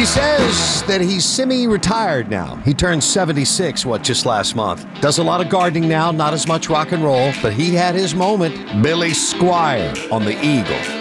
says that he's semi-retired now. He turned 76, just last month. Does a lot of gardening now, not as much rock and roll, but he had his moment. Billy Squier on the Eagle.